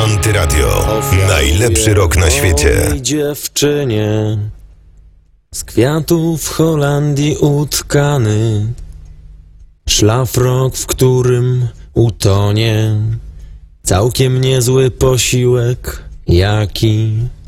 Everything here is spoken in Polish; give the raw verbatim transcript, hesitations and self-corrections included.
Antyradio. Najlepszy rok na świecie. Mojej dziewczynie z kwiatów w Holandii utkany szlafrok, w którym utonie całkiem niezły posiłek, jaki